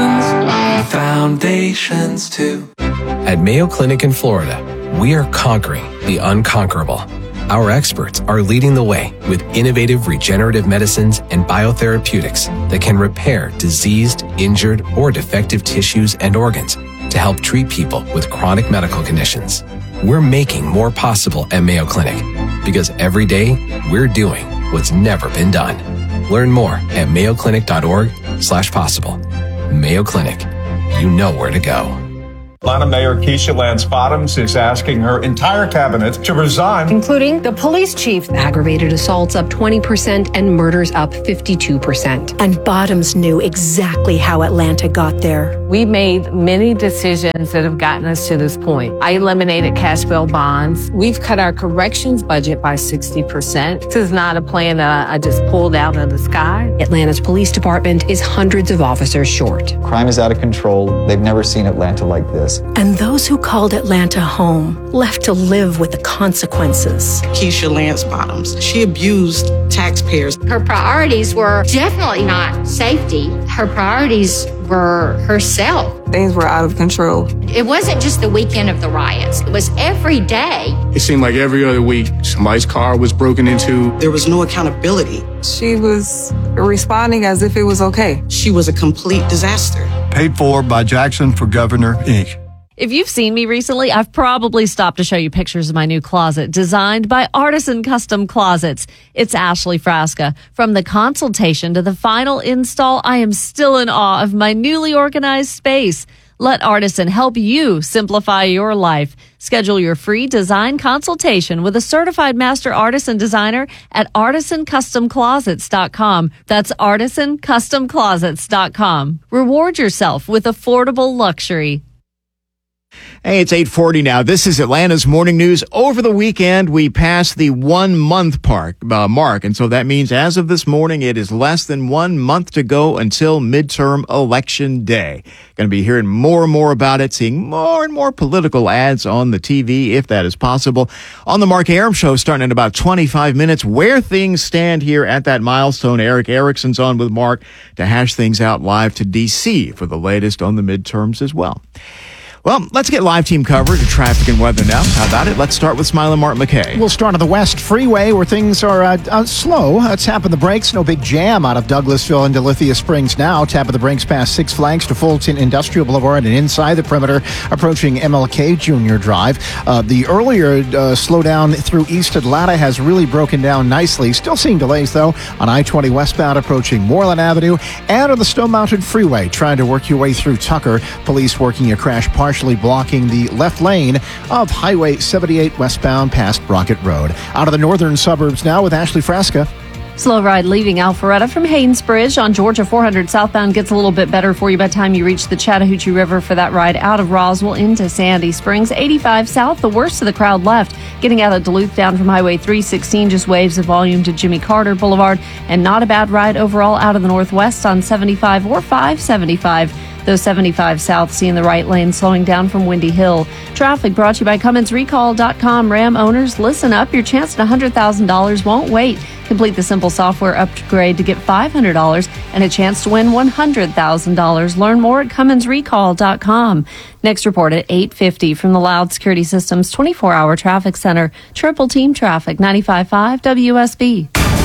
Foundations too. At Mayo Clinic in Florida, we are conquering the unconquerable. Our experts are leading the way with innovative regenerative medicines and biotherapeutics that can repair diseased, injured, or defective tissues and organs to help treat people with chronic medical conditions. We're making more possible at Mayo Clinic because every day we're doing what's never been done. Learn more at mayoclinic.org/possible. Mayo Clinic. You know where to go. Atlanta Mayor Keisha Lance Bottoms is asking her entire cabinet to resign. Including the police chief. Aggravated assaults up 20% and murders up 52%. And Bottoms knew exactly how Atlanta got there. We made many decisions that have gotten us to this point. I eliminated cash bail bonds. We've cut our corrections budget by 60%. This is not a plan that I just pulled out of the sky. Atlanta's police department is hundreds of officers short. Crime is out of control. They've never seen Atlanta like this. And those who called Atlanta home left to live with the consequences. Keisha Lance Bottoms, she abused taxpayers. Her priorities were definitely not safety. Her priorities were herself. Things were out of control. It wasn't just the weekend of the riots. It was every day. It seemed like every other week, somebody's car was broken into. There was no accountability. She was responding as if it was okay. She was a complete disaster. Paid for by Jackson for Governor, Inc. If you've seen me recently, I've probably stopped to show you pictures of my new closet designed by Artisan Custom Closets. It's Ashley Frasca. From the consultation to the final install, I am still in awe of my newly organized space. Let Artisan help you simplify your life. Schedule your free design consultation with a certified master artisan designer at artisancustomclosets.com. That's artisancustomclosets.com. Reward yourself with affordable luxury. Hey, it's 8:40 now. This is Atlanta's Morning News. Over the weekend, we passed the 1 month mark. And so that means as of this morning, it is less than 1 month to go until midterm election day. Going to be hearing more and more about it, seeing more and more political ads on the TV, if that is possible. On the Mark Arum Show, starting in about 25 minutes, where things stand here at that milestone. Eric Erickson's on with Mark to hash things out live to D.C. for the latest on the midterms as well. Well, let's get live team coverage of traffic and weather now. How about it? Let's start with Smile and Mark McKay. We'll start on the West Freeway where things are slow. Tapping the brakes. No big jam out of Douglasville into Lithia Springs now. Tapping the brakes past Six Flags to Fulton Industrial Boulevard and inside the perimeter approaching MLK Junior Drive. The earlier slowdown through East Atlanta has really broken down nicely. Still seeing delays, though, on I-20 westbound approaching Moreland Avenue and on the Stone Mountain Freeway trying to work your way through Tucker. Police working a crash partially blocking the left lane of Highway 78 westbound past Brockett Road. Out of the northern suburbs now with Ashley Frasca. Slow ride leaving Alpharetta from Haynesbridge on Georgia 400 southbound gets a little bit better for you by the time you reach the Chattahoochee River for that ride out of Roswell into Sandy Springs. 85 south, the worst of the crowd left. Getting out of Duluth down from Highway 316 just waves of volume to Jimmy Carter Boulevard. And not a bad ride overall out of the northwest on 75 or 575. Those 75 south seeing the right lane slowing down from Windy Hill. Traffic brought to you by CummonsRecall.com. Ram owners, listen up. Your chance at $100,000 won't wait. Complete the simple software upgrade to get $500 and a chance to win $100,000. Learn more at CummonsRecall.com. Next report at 8:50 from the Loud Security Systems 24-hour traffic center. Triple Team Traffic, 95.5 WSB.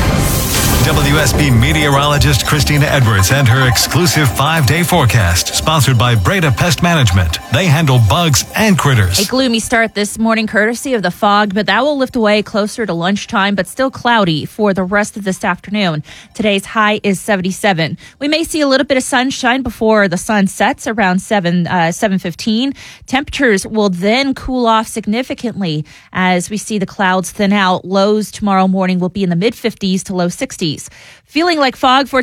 WSB meteorologist Christina Edwards and her exclusive 5-day forecast, sponsored by Breda Pest Management. They handle bugs and critters. A gloomy start this morning, courtesy of the fog, but that will lift away closer to lunchtime, but still cloudy for the rest of this afternoon. Today's high is 77. We may see a little bit of sunshine before the sun sets around 7:15. Temperatures will then cool off significantly as we see the clouds thin out. Lows tomorrow morning will be in the mid-50s to low 60s. Feeling like fall for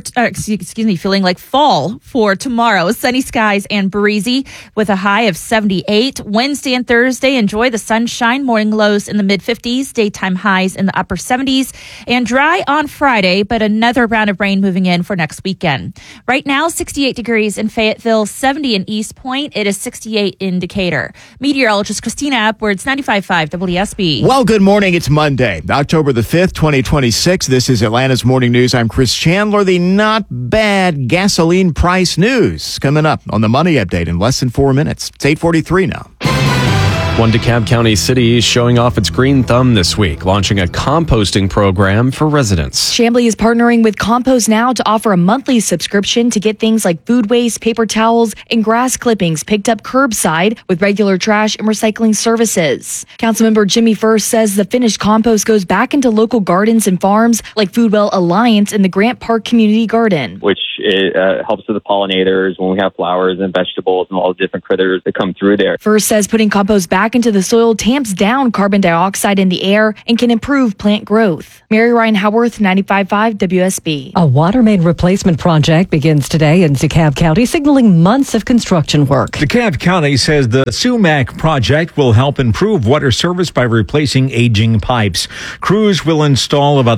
tomorrow. Sunny skies and breezy with a high of 78. Wednesday and Thursday, enjoy the sunshine. Morning lows in the mid-50s, daytime highs in the upper 70s, and dry on Friday, but another round of rain moving in for next weekend. Right now, 68 degrees in Fayetteville, 70 in East Point. It is 68 in Decatur. Meteorologist Christina Edwards, 95.5 WSB. Well, good morning. It's Monday, October the 5th, 2026. This is Atlanta's Morning News. I'm Chris Chandler. The not bad gasoline price news coming up on the Money Update in less than 4 minutes. It's 8:43 now. One DeKalb County city is showing off its green thumb this week, launching a composting program for residents. Chamblee is partnering with Compost Now to offer a monthly subscription to get things like food waste, paper towels, and grass clippings picked up curbside with regular trash and recycling services. Councilmember Jimmy First says the finished compost goes back into local gardens and farms like Foodwell Alliance and the Grant Park Community Garden, which helps with the pollinators when we have flowers and vegetables and all the different critters that come through there. First says putting compost back into the soil tamps down carbon dioxide in the air and can improve plant growth. Mary Ryan Howarth, 95.5 WSB. A water main replacement project begins today in DeKalb County, signaling months of construction work. DeKalb County says the Sumac project will help improve water service by replacing aging pipes. Crews will install about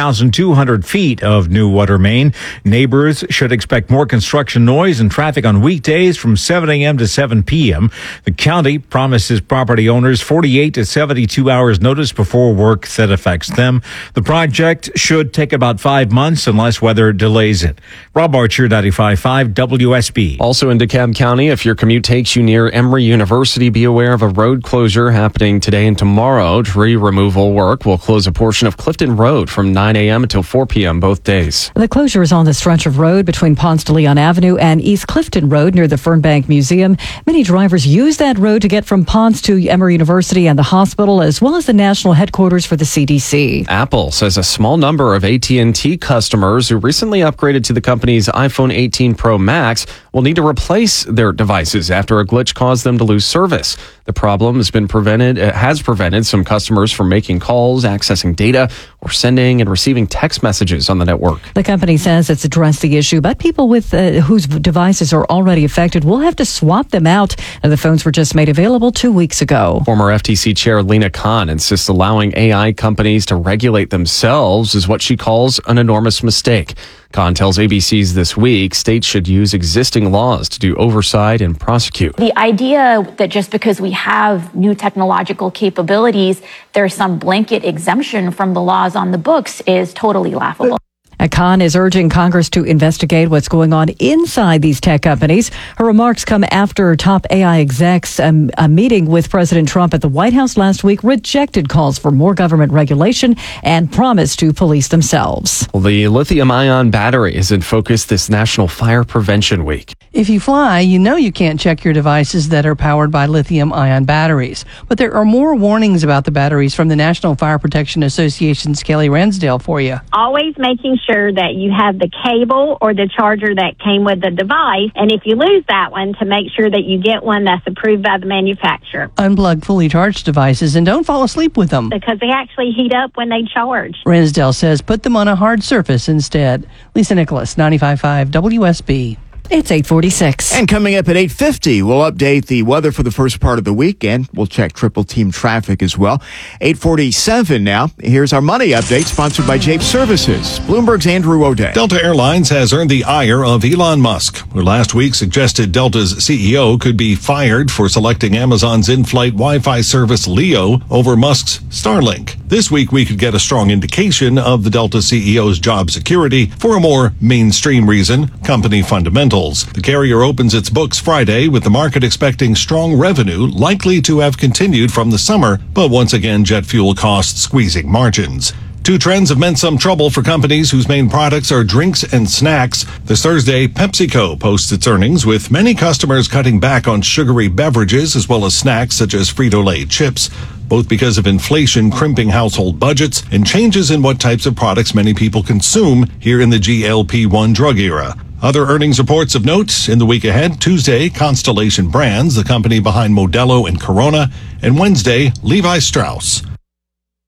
4,200 feet of new water main. Neighbors should expect more construction noise and traffic on weekdays from 7 a.m. to 7 p.m. The county promises property owners 48 to 72 hours notice before work that affects them. The project should take about 5 months unless weather delays it. Rob Archer, 95.5 WSB. Also in DeKalb County, if your commute takes you near Emory University, be aware of a road closure happening today and tomorrow. Tree removal work will close a portion of Clifton Road from 9 a.m. until 4 p.m. both days. The closure is on the stretch of road between Ponce de Leon Avenue and East Clifton Road near the Fernbank Museum. Many drivers use that road to get from Ponce to Emory University and the hospital, as well as the national headquarters for the CDC. Apple says a small number of AT&T customers who recently upgraded to the company's iPhone 18 Pro Max will need to replace their devices after a glitch caused them to lose service. The problem has prevented some customers from making calls, accessing data, or sending and receiving text messages on the network. The company says it's addressed the issue, but people with whose devices are already affected will have to swap them out. The phones were just made available 2 weeks ago. Former FTC Chair Lena Khan insists allowing AI companies to regulate themselves is what she calls an enormous mistake. Khan tells ABC's This Week states should use existing laws to do oversight and prosecute. The idea that just because we have new technological capabilities, there's some blanket exemption from the laws on the books is totally laughable. Khan is urging Congress to investigate what's going on inside these tech companies. Her remarks come after top AI execs, a meeting with President Trump at the White House last week, rejected calls for more government regulation and promised to police themselves. Well, the lithium-ion battery is in focus this National Fire Prevention Week. If you fly, you know you can't check your devices that are powered by lithium-ion batteries. But there are more warnings about the batteries from the National Fire Protection Association's Kelly Ransdale for you. Always making sure that you have the cable or the charger that came with the device, and if you lose that one, to make sure that you get one that's approved by the manufacturer. Unplug fully charged devices and don't fall asleep with them, because they actually heat up when they charge. Ransdale says put them on a hard surface instead. Lisa Nicholas, 95.5 WSB. It's 8:46. And coming up at 8:50, we'll update the weather for the first part of the weekend. We'll check triple team traffic as well. 8:47 now. Here's our money update, sponsored by Jape Services. Bloomberg's Andrew O'Day. Delta Airlines has earned the ire of Elon Musk, who last week suggested Delta's CEO could be fired for selecting Amazon's in-flight Wi-Fi service Leo over Musk's Starlink. This week, we could get a strong indication of the Delta CEO's job security for a more mainstream reason, company fundamentals. The carrier opens its books Friday with the market expecting strong revenue likely to have continued from the summer, but once again jet fuel costs squeezing margins. Two trends have meant some trouble for companies whose main products are drinks and snacks. This Thursday, PepsiCo posts its earnings, with many customers cutting back on sugary beverages as well as snacks such as Frito-Lay chips, both because of inflation crimping household budgets and changes in what types of products many people consume here in the GLP-1 drug era. Other earnings reports of note in the week ahead: Tuesday, Constellation Brands, the company behind Modelo and Corona, and Wednesday, Levi Strauss.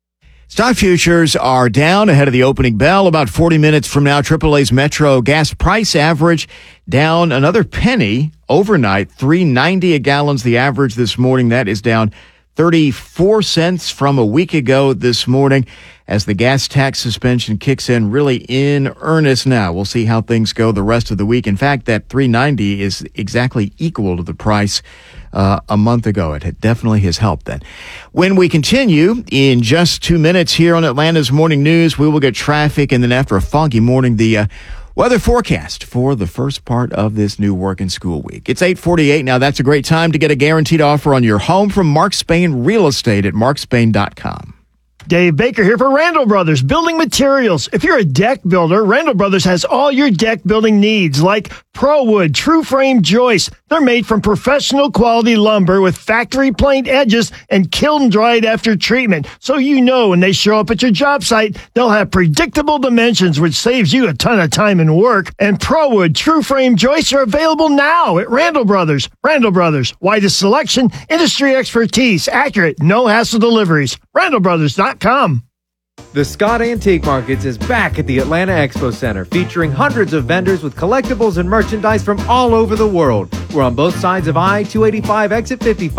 Stock futures are down ahead of the opening bell. About 40 minutes from now, AAA's Metro gas price average down another penny overnight, $3.90 a gallon's the average this morning. That is down 34 cents from a week ago this morning as the gas tax suspension kicks in really in earnest now. We'll see how things go the rest of the week. In fact, that $3.90 is exactly equal to the price a month ago. It definitely has helped then. When we continue in just 2 minutes here on Atlanta's Morning News, we will get traffic, and then after a foggy morning, the weather forecast for the first part of this new work and school week. It's 8:48 now. That's a great time to get a guaranteed offer on your home from Mark Spain Real Estate at markspain.com. Dave Baker here for Randall Brothers Building Materials. If you're a deck builder, Randall Brothers has all your deck building needs like ProWood, True Frame joists. They're made from professional quality lumber with factory planed edges and kiln dried after treatment. So you know when they show up at your job site, they'll have predictable dimensions, which saves you a ton of time and work. And ProWood, True Frame joists are available now at Randall Brothers. Randall Brothers, widest selection, industry expertise, accurate, no hassle deliveries. RandallBrothers.com. The Scott Antique Markets is back at the Atlanta Expo Center, featuring hundreds of vendors with collectibles and merchandise from all over the world. We're on both sides of I-285 exit 55.